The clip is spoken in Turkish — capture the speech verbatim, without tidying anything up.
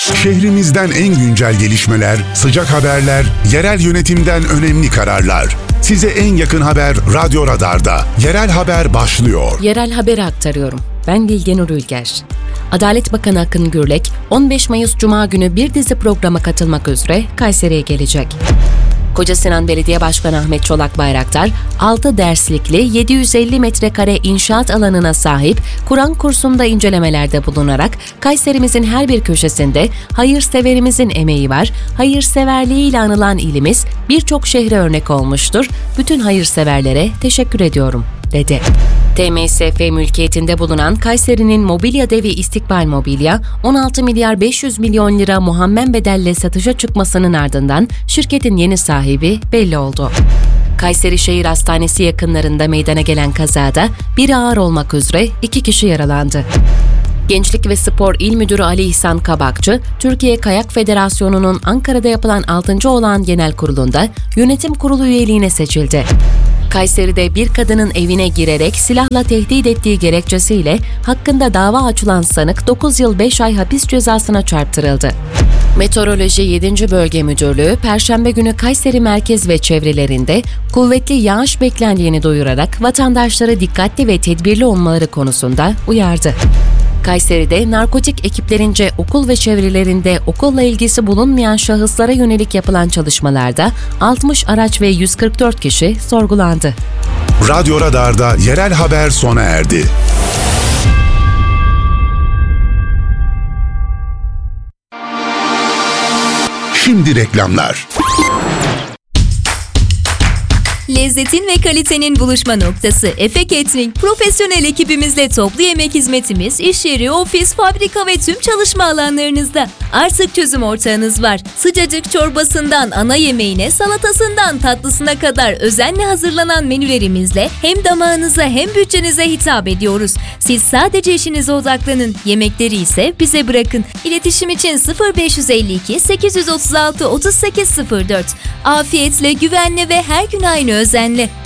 Şehrimizden en güncel gelişmeler, sıcak haberler, yerel yönetimden önemli kararlar. Size en yakın haber Radyo Radar'da. Yerel haber başlıyor. Yerel haberi aktarıyorum. Ben Bilgenur Ülger. Adalet Bakanı Akın Gürlek, on beş Mayıs Cuma günü bir dizi programa katılmak üzere Kayseri'ye gelecek. Kocasinan Belediye Başkanı Ahmet Çolak Bayraktar, altı derslikli yedi yüz elli metrekare inşaat alanına sahip Kur'an kursunda incelemelerde bulunarak Kayserimizin her bir köşesinde hayırseverimizin emeği var, hayırseverliğiyle anılan ilimiz birçok şehre örnek olmuştur, bütün hayırseverlere teşekkür ediyorum, dedi. T M S F mülkiyetinde bulunan Kayseri'nin mobilya devi İstikbal Mobilya, on altı milyar beş yüz milyon lira muhammen bedelle satışa çıkmasının ardından şirketin yeni sahibi belli oldu. Kayseri Şehir Hastanesi yakınlarında meydana gelen kazada bir ağır olmak üzere iki kişi yaralandı. Gençlik ve Spor İl Müdürü Ali İhsan Kabakçı, Türkiye Kayak Federasyonu'nun Ankara'da yapılan altıncı olağan genel kurulunda yönetim kurulu üyeliğine seçildi. Kayseri'de bir kadının evine girerek silahla tehdit ettiği gerekçesiyle hakkında dava açılan sanık dokuz yıl beş ay hapis cezasına çarptırıldı. Meteoroloji yedinci Bölge Müdürlüğü, Perşembe günü Kayseri merkez ve çevrelerinde kuvvetli yağış beklendiğini duyurarak vatandaşları dikkatli ve tedbirli olmaları konusunda uyardı. Kayseri'de narkotik ekiplerince okul ve çevrelerinde okulla ilgisi bulunmayan şahıslara yönelik yapılan çalışmalarda altmış araç ve yüz kırk dört kişi sorgulandı. Radyo Radar'da yerel haber sona erdi. Şimdi reklamlar. Lezzetin ve kalitenin buluşma noktası Efe Catering, profesyonel ekibimizle toplu yemek hizmetimiz iş yeri, ofis, fabrika ve tüm çalışma alanlarınızda. Artık çözüm ortağınız var. Sıcacık çorbasından ana yemeğine, salatasından tatlısına kadar özenle hazırlanan menülerimizle hem damağınıza hem bütçenize hitap ediyoruz. Siz sadece işinize odaklanın, yemekleri ise bize bırakın. İletişim için sıfır beş yüz elli iki sekiz yüz otuz altı otuz sekiz sıfır dört. Afiyetle, güvenle ve her gün aynı özenle.